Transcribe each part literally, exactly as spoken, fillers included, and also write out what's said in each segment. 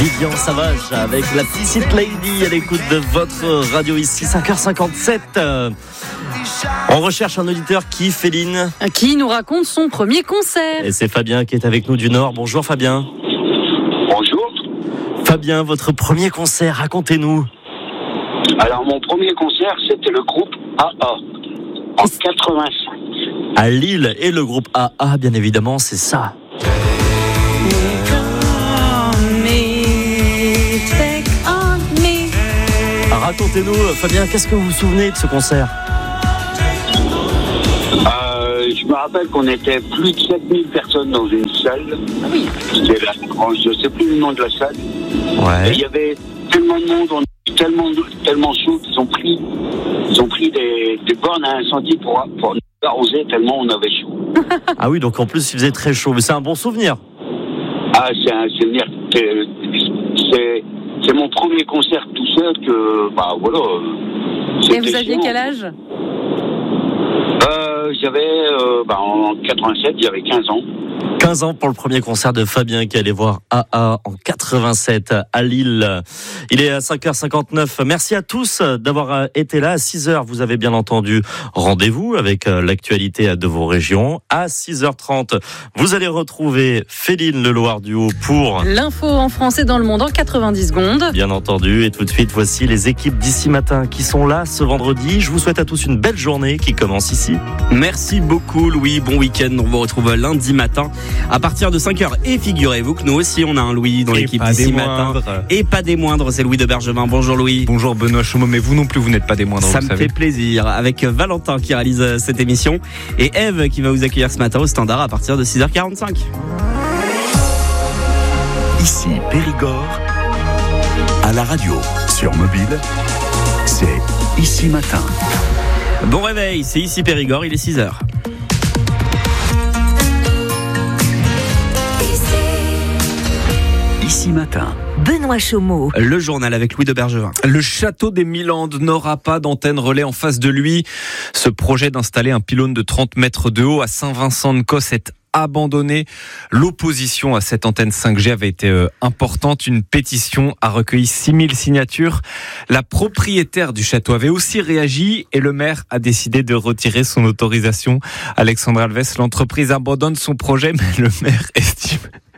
Vivian Savage avec la petite lady à l'écoute de votre radio ici, cinq heures cinquante-sept. On recherche un auditeur qui, Féline, qui nous raconte son premier concert. Et c'est Fabien qui est avec nous du Nord. Bonjour Fabien. Bonjour. Fabien, votre premier concert, racontez-nous. Alors mon premier concert, c'était le groupe A A en quatre-vingt-cinq. À Lille, et le groupe A A, bien évidemment, c'est ça. Racontez-nous, Fabien, qu'est-ce que vous vous souvenez de ce concert ? euh, Je me rappelle qu'on était plus de sept mille personnes dans une salle. Ah oui. C'était la, je ne sais plus le nom de la salle. Ouais. Et il y avait tellement de monde, on était tellement, tellement chaud qu'ils ont pris, ils ont pris des, des bornes à incendie pour, pour nous arroser tellement on avait chaud. Ah oui, donc en plus il faisait très chaud, mais c'est un bon souvenir. Ah, c'est un souvenir. C'est, c'est mon premier concert tout seul que, bah voilà. Et vous aviez quel âge ? euh, J'avais, euh, bah, en quatre-vingt-sept, j'avais quinze ans. quinze ans pour le premier concert de Fabien qui allait voir A A en quatre-vingt-sept à Lille. Il est à cinq heures cinquante-neuf. Merci à tous d'avoir été là. À six heures, vous avez bien entendu, rendez-vous avec l'actualité de vos régions. À six heures trente, vous allez retrouver Féline Le Loir du Haut pour l'info en français dans le monde en quatre-vingt-dix secondes. Bien entendu. Et tout de suite, voici les équipes d'Ici Matin qui sont là ce vendredi. Je vous souhaite à tous une belle journée qui commence ici. Merci beaucoup Louis, bon week-end. On vous retrouve lundi matin à partir de cinq heures. Et figurez-vous que nous aussi on a un Louis dans et l'équipe pas d'ici des matin. moindres. Et pas des moindres, c'est Louis de Bergevin. Bonjour Louis. Bonjour Benoît Chaumeau, mais vous non plus vous n'êtes pas des moindres. Ça vous me savez. fait plaisir, avec Valentin qui réalise cette émission et Eve qui va vous accueillir ce matin au standard à partir de six heures quarante-cinq. Ici Périgord, à la radio, sur mobile, c'est Ici Matin. Bon réveil, c'est ici Périgord, il est six heures. Ici Matin. Benoît Chaumeau. Le journal avec Louis de Bergevin. Le château des Milandes n'aura pas d'antenne relais en face de lui. Ce projet d'installer un pylône de trente mètres de haut à Saint-Vincent-de-Causse est abandonné. L'opposition à cette antenne cinq G avait été euh, importante. Une pétition a recueilli six mille signatures. La propriétaire du château avait aussi réagi et le maire a décidé de retirer son autorisation. Alexandre Alves, l'entreprise abandonne son projet, mais le maire estime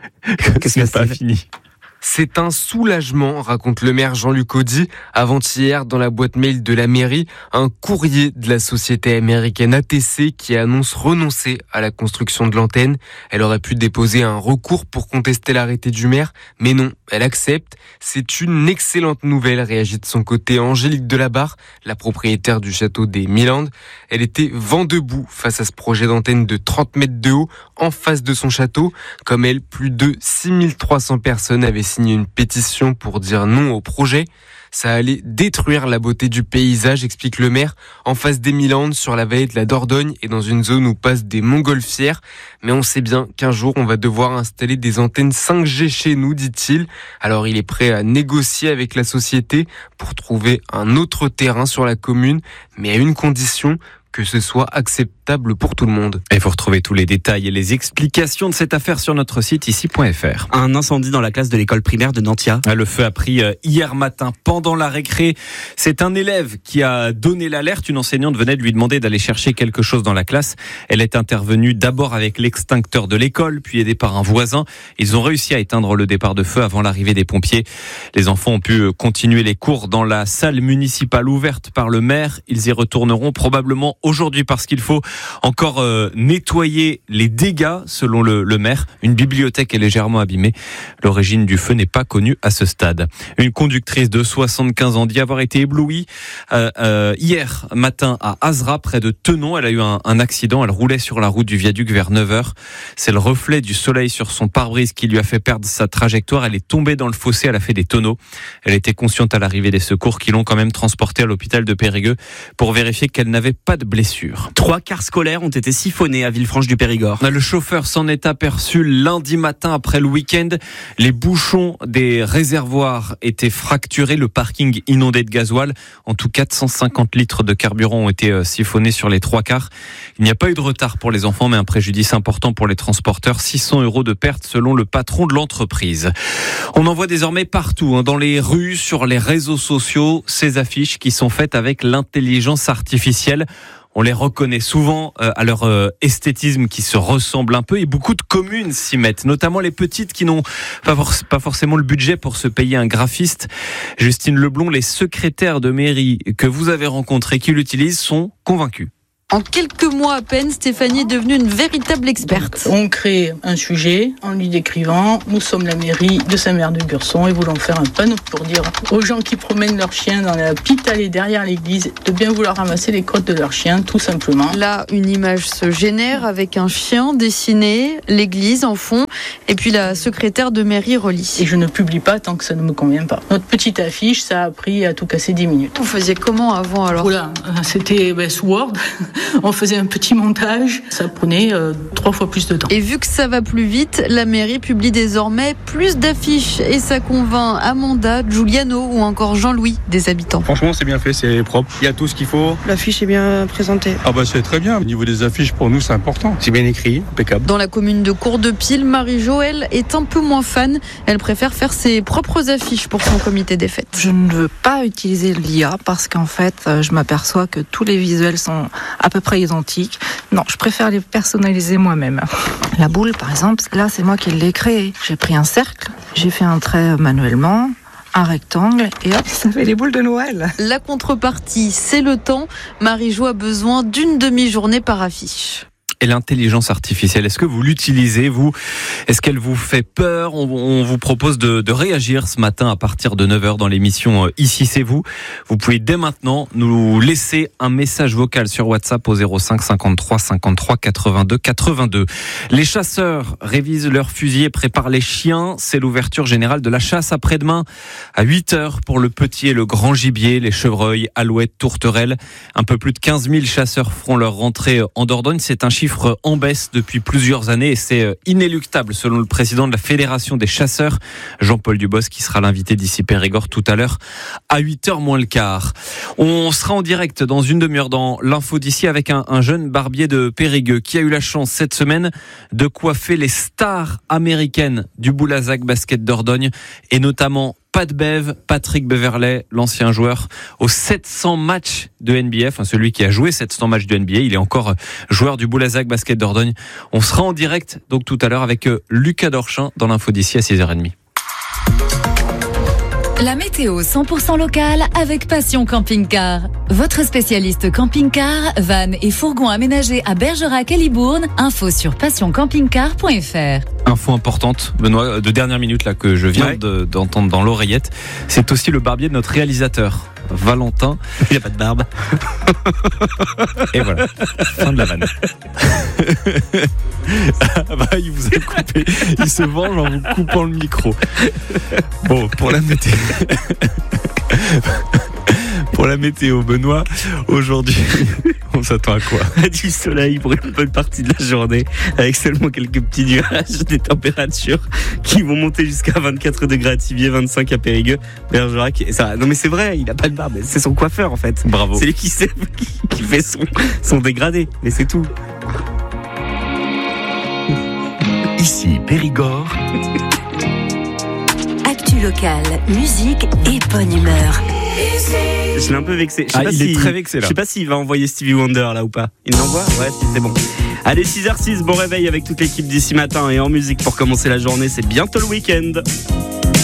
que ce n'est pas fini. C'est un soulagement, raconte le maire Jean-Luc Audy. Avant-hier, dans la boîte mail de la mairie, un courrier de la société américaine A T C qui annonce renoncer à la construction de l'antenne. Elle aurait pu déposer un recours pour contester l'arrêté du maire, mais non, elle accepte. C'est une excellente nouvelle, réagit de son côté Angélique Delabarre, la propriétaire du château des Milandes. Elle était vent debout face à ce projet d'antenne de trente mètres de haut en face de son château. Comme elle, plus de six mille trois cents personnes avaient signé une pétition pour dire non au projet. Ça allait détruire la beauté du paysage, explique le maire, en face des Milandes, sur la vallée de la Dordogne et dans une zone où passent des montgolfières. Mais on sait bien qu'un jour, on va devoir installer des antennes cinq G chez nous, dit-il. Alors il est prêt à négocier avec la société pour trouver un autre terrain sur la commune, mais à une condition, que ce soit acceptable pour tout le monde. Et vous retrouvez tous les détails et les explications de cette affaire sur notre site ici point f r. Un incendie dans la classe de l'école primaire de Nantia. Le feu a pris hier matin pendant la récré. C'est un élève qui a donné l'alerte. Une enseignante venait de lui demander d'aller chercher quelque chose dans la classe. Elle est intervenue d'abord avec l'extincteur de l'école, puis aidée par un voisin. Ils ont réussi à éteindre le départ de feu avant l'arrivée des pompiers. Les enfants ont pu continuer les cours dans la salle municipale ouverte par le maire. Ils y retourneront probablement aujourd'hui parce qu'il faut encore euh, nettoyer les dégâts selon le, le maire. Une bibliothèque est légèrement abîmée. L'origine du feu n'est pas connue à ce stade. Une conductrice de soixante-quinze ans dit avoir été éblouie euh, euh, hier matin à Azra, près de Tenon. Elle a eu un, un accident. Elle roulait sur la route du viaduc vers neuf heures. C'est le reflet du soleil sur son pare-brise qui lui a fait perdre sa trajectoire. Elle est tombée dans le fossé. Elle a fait des tonneaux. Elle était consciente à l'arrivée des secours qui l'ont quand même transportée à l'hôpital de Périgueux pour vérifier qu'elle n'avait pas de blessure. Trois quarts scolaires ont été siphonnés à Villefranche-du-Périgord. Le chauffeur s'en est aperçu lundi matin après le week-end. Les bouchons des réservoirs étaient fracturés, le parking inondé de gasoil. En tout, quatre cent cinquante litres de carburant ont été siphonnés sur les trois quarts. Il n'y a pas eu de retard pour les enfants, mais un préjudice important pour les transporteurs. six cents euros de perte selon le patron de l'entreprise. On en voit désormais partout, dans les rues, sur les réseaux sociaux, ces affiches qui sont faites avec l'intelligence artificielle. On les reconnaît souvent à leur esthétisme qui se ressemble un peu et beaucoup de communes s'y mettent, notamment les petites qui n'ont pas, for- pas forcément le budget pour se payer un graphiste. Justine Leblond, les secrétaires de mairie que vous avez rencontrés qui l'utilisent sont convaincus. En quelques mois à peine, Stéphanie est devenue une véritable experte. On crée un sujet en lui décrivant « Nous sommes la mairie de Saint-Mère-de-Gurson et voulons faire un panneau pour dire aux gens qui promènent leurs chiens dans la petite allée derrière l'église de bien vouloir ramasser les crottes de leurs chiens, tout simplement. » Là, une image se génère avec un chien dessiné, l'église en fond, et puis la secrétaire de mairie relit. Et je ne publie pas tant que ça ne me convient pas. Notre petite affiche, ça a pris à tout casser dix minutes. Vous faisiez comment avant alors ? Oula, c'était ben, sous Word. On faisait un petit montage, ça prenait euh, trois fois plus de temps. Et vu que ça va plus vite, la mairie publie désormais plus d'affiches et ça convainc Amanda, Giuliano ou encore Jean-Louis, des habitants. Franchement, c'est bien fait, c'est propre. Il y a tout ce qu'il faut. L'affiche est bien présentée. Ah bah c'est très bien. Au niveau des affiches, pour nous, c'est important. C'est bien écrit, impeccable. Dans la commune de Cour-de-Pile, Marie-Joëlle est un peu moins fan. Elle préfère faire ses propres affiches pour son comité des fêtes. Je ne veux pas utiliser l'I A parce qu'en fait, je m'aperçois que tous les visuels sont à peu près identiques. Non, je préfère les personnaliser moi-même. La boule, par exemple, là, c'est moi qui l'ai créée. J'ai pris un cercle, j'ai fait un trait manuellement, un rectangle, et hop, ça fait les boules de Noël. La contrepartie, c'est le temps. Marie-Jo a besoin d'une demi-journée par affiche. Et l'intelligence artificielle, est-ce que vous l'utilisez, vous ? Est-ce qu'elle vous fait peur ? on, on vous propose de, de réagir ce matin à partir de neuf heures dans l'émission Ici c'est vous. Vous pouvez dès maintenant nous laisser un message vocal sur WhatsApp au zéro cinq cinquante-trois cinquante-trois quatre-vingt-deux quatre-vingt-deux. Les chasseurs révisent leurs fusils et préparent les chiens. C'est l'ouverture générale de la chasse après-demain à huit heures pour le petit et le grand gibier, les chevreuils, alouettes, tourterelles. Un peu plus de quinze mille chasseurs feront leur rentrée en Dordogne. C'est un chiffre en baisse depuis plusieurs années et c'est inéluctable selon le président de la Fédération des chasseurs, Jean-Paul Dubos, qui sera l'invité d'ici Périgord tout à l'heure à huit heures moins le quart. On sera en direct dans une demi-heure dans l'info d'ici avec un, un jeune barbier de Périgueux qui a eu la chance cette semaine de coiffer les stars américaines du Boulazac Basket Dordogne et notamment Pat Bev, Patrick Beverley, l'ancien joueur aux sept cents matchs de N B A, enfin celui qui a joué sept cents matchs de N B A, il est encore joueur du Boulazac Basket Dordogne. On sera en direct donc tout à l'heure avec Lucas Dorchin dans l'info d'ici à six heures trente. La météo cent pour cent locale avec Passion Camping-Car. Votre spécialiste camping-car, van et fourgon aménagés à Bergerac et Libourne. Info sur passion camping car point f r. Info importante, Benoît, de dernière minute là que je viens ouais. de, d'entendre dans l'oreillette. C'est aussi le barbier de notre réalisateur, Valentin. Il n'a pas de barbe. Et voilà, fin de la vanne. Ah bah, il vous a coupé. Il se venge en vous coupant le micro. Bon, pour la météo. Pour la météo, Benoît, aujourd'hui, on s'attend à quoi ? Du soleil pour une bonne partie de la journée, avec seulement quelques petits nuages, des températures qui vont monter jusqu'à vingt-quatre degrés à Thiviers, vingt-cinq à Périgueux, Bergerac. Et ça, non mais c'est vrai, il a pas de barbe, c'est son coiffeur en fait. Bravo. C'est lui qui, sait, qui, qui fait son, son dégradé, mais c'est tout. Ici Périgord. Actu locale, musique et bonne humeur. Je suis un peu vexé. Je sais ah, pas il si, est très vexé là. Je sais pas s'il va envoyer Stevie Wonder là ou pas. Il l'envoie ? Ouais, c'est bon. Allez, six heures six, bon réveil avec toute l'équipe d'ici matin et en musique pour commencer la journée. C'est bientôt le week-end.